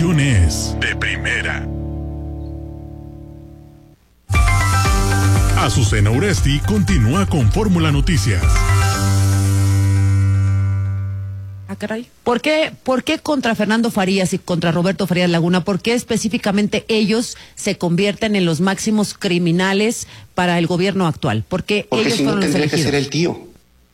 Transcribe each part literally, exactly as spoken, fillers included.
información es de primera. Azucena Uresti continúa con Fórmula Noticias. Ah, caray. ¿Por qué, ¿Por qué contra Fernando Farías y contra Roberto Farías Laguna? ¿Por qué específicamente ellos se convierten en los máximos criminales para el gobierno actual? ¿Por qué Porque ellos si no fueron los tendría que elegidos? ser el tío.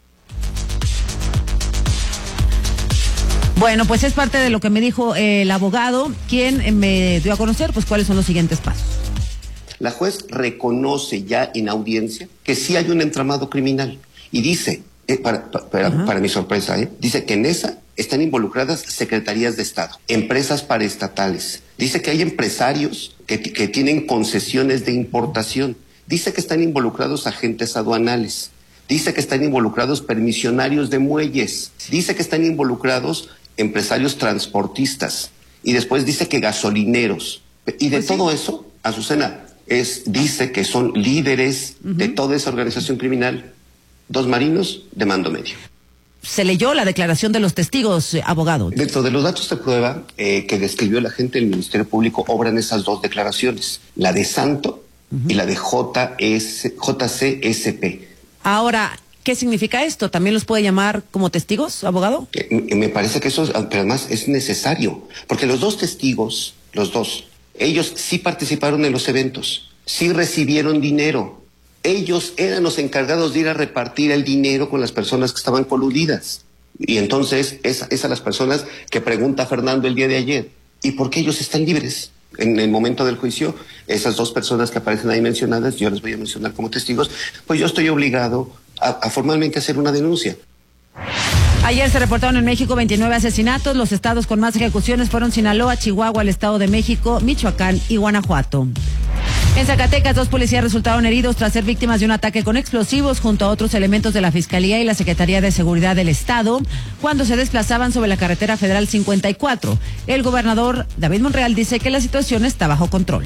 Bueno, pues es parte de lo que me dijo eh, el abogado, quien me dio a conocer pues cuáles son los siguientes pasos. La juez reconoce ya en audiencia que sí hay un entramado criminal y dice, eh, para, para, para mi sorpresa, eh, dice que en esa están involucradas secretarías de Estado, empresas paraestatales. Dice que hay empresarios que, que tienen concesiones de importación. Dice que están involucrados agentes aduanales. Dice que están involucrados permisionarios de muelles. Dice que están involucrados empresarios transportistas. Y después dice que gasolineros. Y de Pues todo sí. eso, Azucena, es, dice que son líderes uh-huh. de toda esa organización criminal. Dos marinos de mando medio. Se leyó la declaración de los testigos, eh, abogado. Dentro de los datos de prueba eh, que describió la gente del Ministerio Público, obran esas dos declaraciones, la de Santo uh-huh. y la de J S, J C S P. Ahora, ¿qué significa esto? ¿También los puede llamar como testigos, abogado? Eh, me parece que eso, pero además es necesario, porque los dos testigos, los dos, ellos sí participaron en los eventos, sí recibieron dinero. Ellos eran los encargados de ir a repartir el dinero con las personas que estaban coludidas. Y entonces, es, es a las personas que pregunta Fernando el día de ayer. ¿Y por qué ellos están libres? En el momento del juicio, esas dos personas que aparecen ahí mencionadas, yo las voy a mencionar como testigos, pues yo estoy obligado a, a formalmente hacer una denuncia. Ayer se reportaron en México veintinueve asesinatos. Los estados con más ejecuciones fueron Sinaloa, Chihuahua, el Estado de México, Michoacán y Guanajuato. En Zacatecas, dos policías resultaron heridos tras ser víctimas de un ataque con explosivos junto a otros elementos de la Fiscalía y la Secretaría de Seguridad del Estado cuando se desplazaban sobre la carretera federal cincuenta y cuatro. El gobernador David Monreal dice que la situación está bajo control.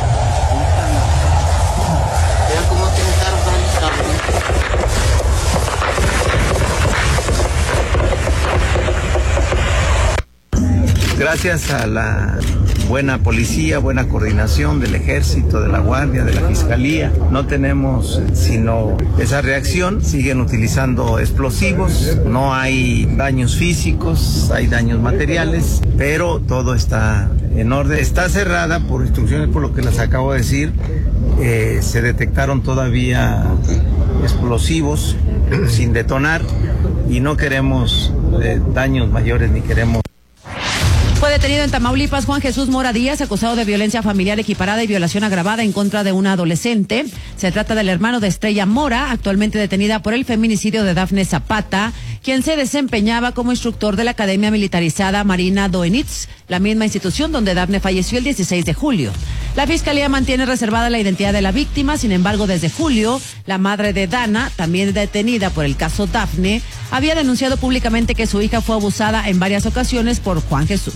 Gracias a la buena policía, buena coordinación del Ejército, de la Guardia, de la Fiscalía, no tenemos sino esa reacción. Siguen utilizando explosivos, no hay daños físicos, hay daños materiales, pero todo está en orden. Está cerrada por instrucciones, por lo que les acabo de decir. Eh, se detectaron todavía explosivos sin detonar y no queremos eh, daños mayores ni queremos. Fue detenido en Tamaulipas Juan Jesús Mora Díaz, acusado de violencia familiar equiparada y violación agravada en contra de una adolescente. Se trata del hermano de Estrella Mora, actualmente detenida por el feminicidio de Dafne Zapata, quien se desempeñaba como instructor de la Academia Militarizada Marina Doenitz, la misma institución donde Dafne falleció el dieciséis de julio. La Fiscalía mantiene reservada la identidad de la víctima, sin embargo, desde julio, la madre de Dana, también detenida por el caso Dafne, había denunciado públicamente que su hija fue abusada en varias ocasiones por Juan Jesús.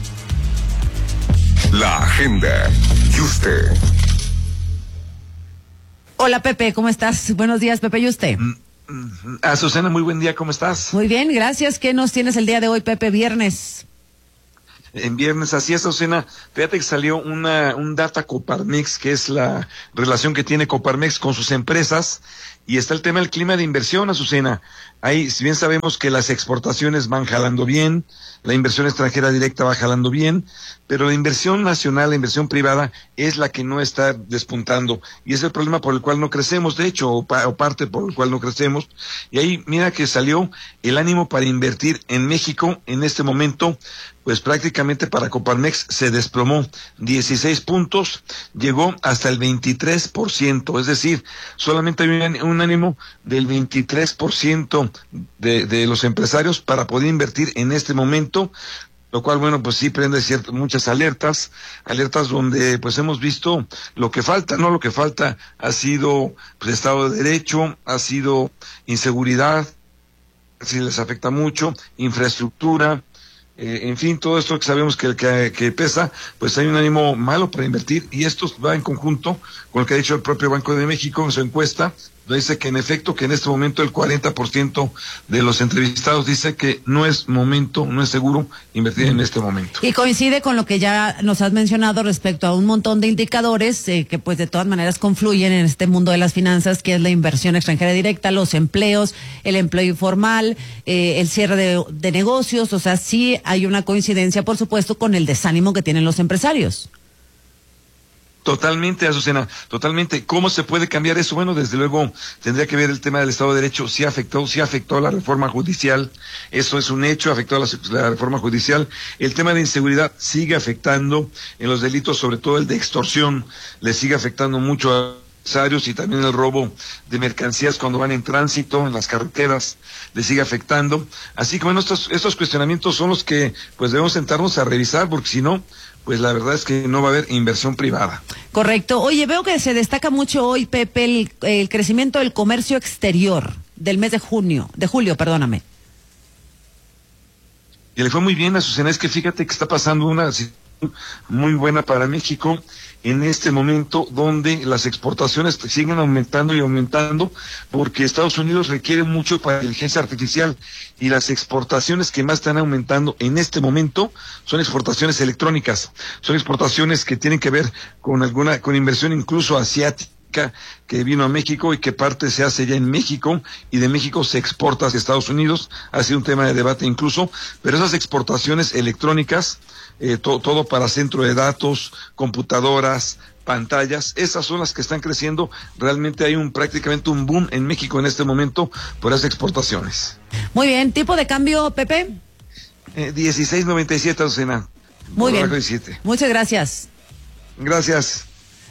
La agenda y usted. Hola Pepe, ¿cómo estás? Buenos días, Pepe, ¿y usted? Azucena, muy buen día, ¿cómo estás? Muy bien, gracias. ¿Qué nos tienes el día de hoy, Pepe? Viernes. En viernes, así es, Azucena. Fíjate que salió una, un data Coparmex, que es la relación que tiene Coparmex con sus empresas, y está el tema del clima de inversión, Azucena. Ahí, si bien sabemos que las exportaciones van jalando bien, la inversión extranjera directa va jalando bien, pero la inversión nacional, la inversión privada, es la que no está despuntando, y es el problema por el cual no crecemos, de hecho, o, pa, o parte por el cual no crecemos. Y ahí, mira que salió el ánimo para invertir en México en este momento, pues prácticamente para Coparmex se desplomó dieciséis puntos, llegó hasta el veintitrés por ciento, es decir, solamente hay un, un ánimo del veintitrés por ciento de, de los empresarios para poder invertir en este momento, lo cual, bueno, pues sí prende ciertas, muchas alertas, alertas donde pues hemos visto lo que falta, ¿no? Lo que falta ha sido pues Estado de Derecho, ha sido inseguridad, si les afecta mucho, infraestructura, Eh, en fin, todo esto que sabemos que, que, que pesa, pues hay un ánimo malo para invertir, y esto va en conjunto con lo que ha dicho el propio Banco de México en su encuesta, dice que en efecto que en este momento el cuarenta por ciento de los entrevistados dice que no es momento, no es seguro invertir en este momento. Y coincide con lo que ya nos has mencionado respecto a un montón de indicadores eh, que pues de todas maneras confluyen en este mundo de las finanzas, que es la inversión extranjera directa, los empleos, el empleo informal, eh, el cierre de, de negocios. O sea, sí hay una coincidencia, por supuesto, con el desánimo que tienen los empresarios. Totalmente, Azucena, totalmente. ¿Cómo se puede cambiar eso? Bueno, desde luego tendría que ver el tema del Estado de Derecho. Sí afectó, sí afectó a la reforma judicial. Eso es un hecho, afectó a la, la reforma judicial. El tema de inseguridad sigue afectando en los delitos, sobre todo el de extorsión, le sigue afectando mucho a empresarios, y también el robo de mercancías cuando van en tránsito en las carreteras le sigue afectando. Así que bueno, estos, estos cuestionamientos son los que pues debemos sentarnos a revisar, porque si no, pues la verdad es que no va a haber inversión privada. Correcto. Oye, veo que se destaca mucho hoy, Pepe, el, el crecimiento del comercio exterior del mes de junio, de julio, perdóname. Y le fue muy bien a Azucena, es que fíjate que está pasando una situación muy buena para México en este momento, donde las exportaciones siguen aumentando y aumentando, porque Estados Unidos requiere mucho para inteligencia artificial, y las exportaciones que más están aumentando en este momento son exportaciones electrónicas, son exportaciones que tienen que ver con alguna, con inversión incluso asiática, que vino a México y que parte se hace ya en México, y de México se exporta hacia Estados Unidos. Ha sido un tema de debate incluso, pero esas exportaciones electrónicas, eh, to, todo para centro de datos, computadoras, pantallas, esas son las que están creciendo. Realmente hay un prácticamente un boom en México en este momento por esas exportaciones. Muy bien, ¿tipo de cambio, Pepe? Eh, dieciséis noventa y siete, Azucena. Muy bien, muchas gracias. Gracias.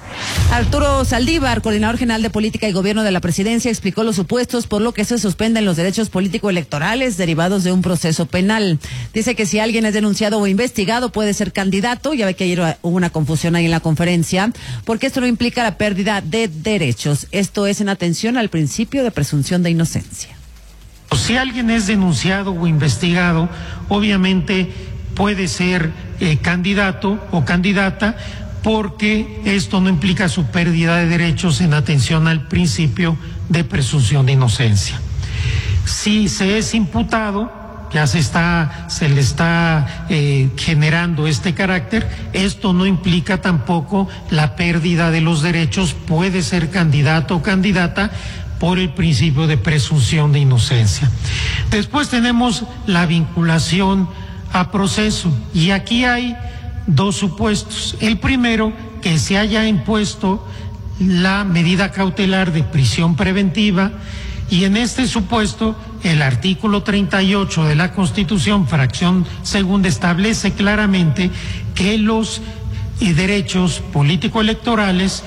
Arturo Saldívar, coordinador general de Política y Gobierno de la Presidencia, explicó los supuestos por lo que se suspenden los derechos político-electorales derivados de un proceso penal. Dice que si alguien es denunciado o investigado puede ser candidato. Ya ve que ayer hubo una confusión ahí en la conferencia, porque esto no implica la pérdida de derechos. Esto es en atención al principio de presunción de inocencia. Si alguien es denunciado o investigado, obviamente puede ser eh, candidato o candidata, porque esto no implica su pérdida de derechos en atención al principio de presunción de inocencia. Si se es imputado, ya se está, se le está eh, generando este carácter, esto no implica tampoco la pérdida de los derechos, puede ser candidato o candidata por el principio de presunción de inocencia. Después tenemos la vinculación a proceso, y aquí hay dos supuestos. El primero, que se haya impuesto la medida cautelar de prisión preventiva, y en este supuesto el artículo treinta y ocho de la Constitución, fracción segunda, establece claramente que los eh, derechos político-electorales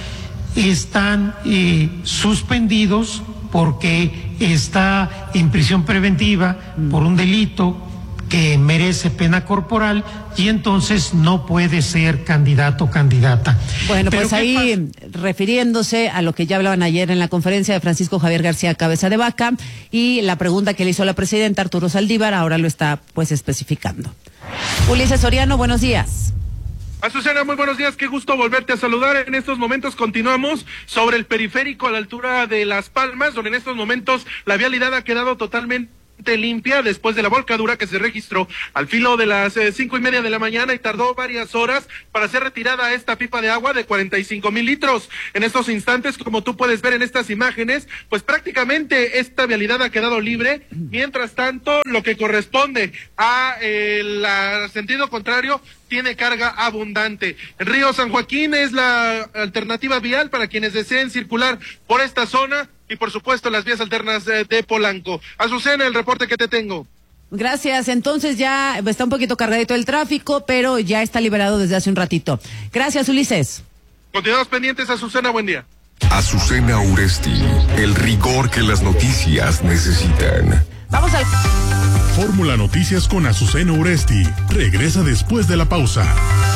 están eh, suspendidos porque está en prisión preventiva por un delito que merece pena corporal, y entonces no puede ser candidato o candidata. Bueno, pues ahí pasa? Refiriéndose a lo que ya hablaban ayer en la conferencia de Francisco Javier García Cabeza de Vaca, y la pregunta que le hizo la presidenta Arturo Saldívar, ahora lo está pues especificando. Ulises Soriano, buenos días. Azucena, muy buenos días, qué gusto volverte a saludar. En estos momentos continuamos sobre el periférico a la altura de Las Palmas, donde en estos momentos la vialidad ha quedado totalmente limpia después de la volcadura que se registró al filo de las eh, cinco y media de la mañana, y tardó varias horas para ser retirada esta pipa de agua de cuarenta y cinco mil litros. En estos instantes, como tú puedes ver en estas imágenes, pues prácticamente esta vialidad ha quedado libre. Mientras tanto, lo que corresponde a el eh, sentido contrario tiene carga abundante. El río San Joaquín es la alternativa vial para quienes deseen circular por esta zona, y por supuesto las vías alternas de, de Polanco. Azucena, el reporte que te tengo. Gracias. Entonces ya está un poquito cargadito el tráfico, pero ya está liberado desde hace un ratito. Gracias, Ulises. Continuamos pendientes, Azucena, buen día. Azucena Uresti, el rigor que las noticias necesitan. Vamos al... Fórmula Noticias con Azucena Uresti regresa después de la pausa.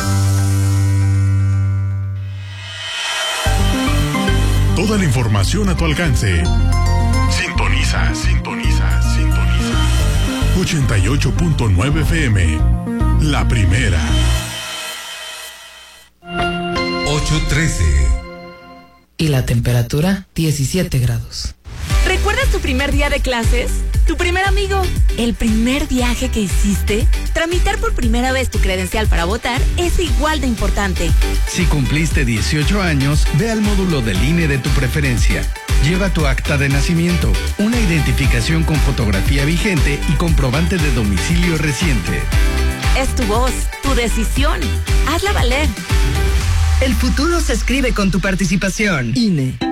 Toda la información a tu alcance. Sintoniza, sintoniza, sintoniza. ochenta y ocho punto nueve F M. La primera. ocho trece. Y la temperatura diecisiete grados. ¿Recuerdas tu primer día de clases? ¿Tu primer amigo? ¿El primer viaje que hiciste? Tramitar por primera vez tu credencial para votar es igual de importante. Si cumpliste dieciocho años, ve al módulo del I N E de tu preferencia. Lleva tu acta de nacimiento, una identificación con fotografía vigente y comprobante de domicilio reciente. Es tu voz, tu decisión. Hazla valer. El futuro se escribe con tu participación. I N E.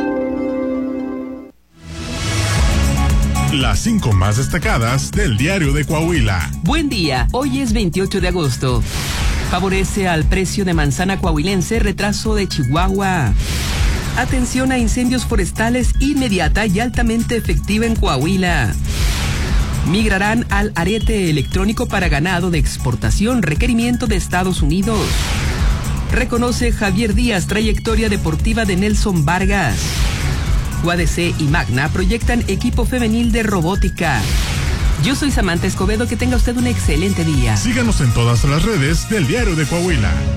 Las cinco más destacadas del Diario de Coahuila. Buen día, hoy es veintiocho de agosto. Favorece al precio de manzana coahuilense retraso de Chihuahua. Atención a incendios forestales inmediata y altamente efectiva en Coahuila. Migrarán al arete electrónico para ganado de exportación, requerimiento de Estados Unidos. Reconoce Javier Díaz trayectoria deportiva de Nelson Vargas. U A D C y Magna proyectan equipo femenil de robótica. Yo soy Samantha Escobedo, que tenga usted un excelente día. Síganos en todas las redes del Diario de Coahuila.